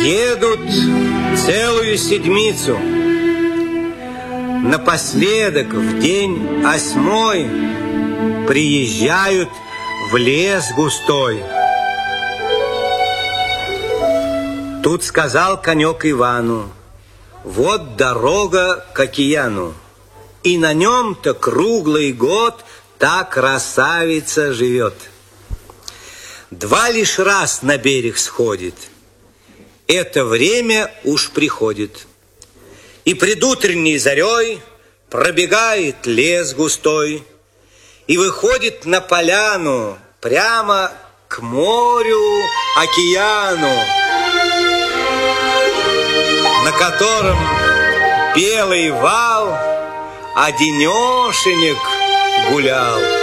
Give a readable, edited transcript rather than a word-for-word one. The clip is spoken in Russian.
Едут целую седмицу. Напоследок, в день 8 приезжают в лес густой. Тут сказал конек Ивану: вот дорога к океану, и на нем-то круглый год та красавица живет. 2 лишь раз на берег сходит, это время уж приходит. И предутренней зарей пробегает лес густой и выходит на поляну прямо к морю, океану, на котором белый вал одинешенек гулял.